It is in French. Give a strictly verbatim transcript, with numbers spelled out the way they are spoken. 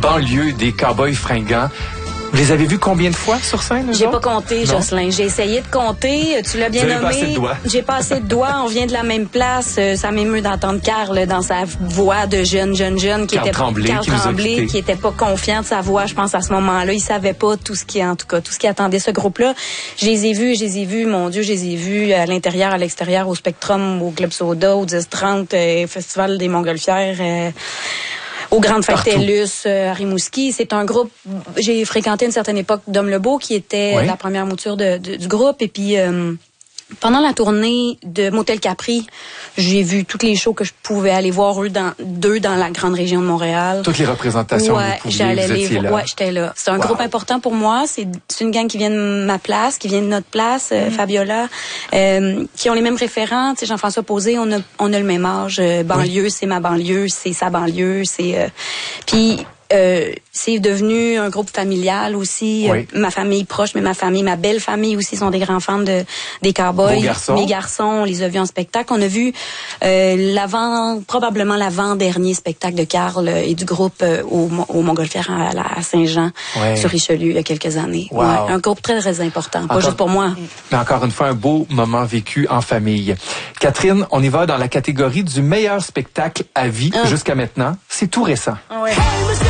banlieue des Cowboys fringants. Vous les avez vus combien de fois sur scène? J'ai pas compté, non? Jocelyn. J'ai essayé de compter. Tu l'as bien Vous avez nommé. pas assez de doigts. J'ai pas assez de doigts. On vient de la même place. Ça m'émeut d'entendre Carl dans sa voix de jeune, jeune, jeune, qui Carl était Tremblay, Carl qui nous a Tremblay, quittés. qui était pas confiant de sa voix. Je pense à ce moment-là, il savait pas tout ce qui, en tout cas, tout ce qui attendait ce groupe-là. Je les ai vus, je les ai vus. Mon Dieu, je les ai vus à l'intérieur, à l'extérieur, au Spectrum, au Club Soda, au dix trente, euh, Festival des Montgolfières. Euh, Aux Grandes Fêtes TELUS, euh, à Rimouski. C'est un groupe, j'ai fréquenté une certaine époque Dom Lebeau, qui était oui. la première mouture de, de, du groupe. Et puis, euh, pendant la tournée de Motel Capri, j'ai vu toutes les shows que je pouvais aller voir, eux, dans, d'eux dans la grande région de Montréal. Toutes les représentations ouais, que vous pouviez, j'allais vous les étiez là. Ouais, j'étais là. C'est un wow. groupe important pour moi. C'est, c'est une gang qui vient de ma place, qui vient de notre place, euh, mm. Fabiola, euh, qui ont les mêmes référents. Tu sais, Jean-François Posé, on a, on a le même âge. Euh, banlieue, oui. c'est ma banlieue, c'est sa banlieue, c'est... Euh, puis... Euh, c'est devenu un groupe familial aussi. Oui. Euh, ma famille proche, mais ma famille, ma belle famille aussi sont des grands fans de des Cowboys. Garçons. Mes garçons, on les a vus en spectacle. On a vu euh, l'avant, probablement l'avant-dernier spectacle de Carl et du groupe euh, au, au Montgolfière à, à Saint-Jean, oui. sur Richelieu, il y a quelques années. Wow. Ouais, un groupe très, très important. Encore, pas juste pour moi. Mais encore une fois, un beau moment vécu en famille. Catherine, on y va dans la catégorie du meilleur spectacle à vie ah. jusqu'à maintenant. C'est tout récent. Ouais.